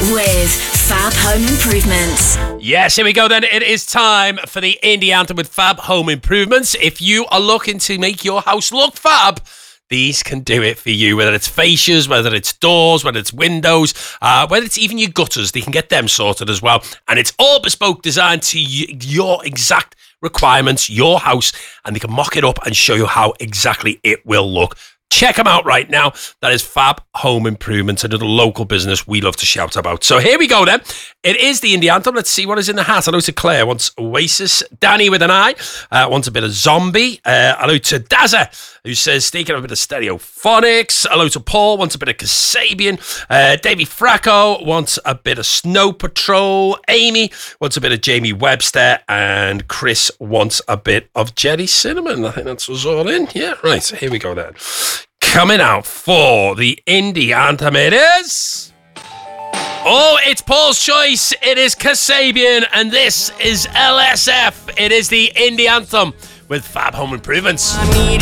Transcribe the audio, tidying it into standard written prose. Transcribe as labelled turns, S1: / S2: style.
S1: with Fab Home Improvements.
S2: Yes, here we go then. It is time for the Indie Anthem with Fab Home Improvements. If you are looking to make your house look fab, these can do it for you, whether it's fascias, whether it's doors, whether it's windows, whether it's even your gutters, they can get them sorted as well. And it's all bespoke designed to your exact requirements, your house, and they can mock it up and show you how exactly it will look. Check them out right now. That is Fab Home Improvements, another local business we love to shout about. So here we go then. It is the Indie Anthem. Let's see what is in the hat. Hello to Claire, wants Oasis. Danny with an I wants a bit of Zombie. Hello to Dazza, who says, taking a bit of Stereophonics. Hello to Paul, wants a bit of Kasabian. Davey Fracco wants a bit of Snow Patrol. Amy wants a bit of Jamie Webster. And Chris wants a bit of Jerry Cinnamon. I think that's us all in. Yeah, right. Here we go then. Coming out for the Indie Anthem, it is... Oh, it's Paul's choice. It is Kasabian, and this is LSF. It is the Indie Anthem with Fab Home Improvements.
S3: I need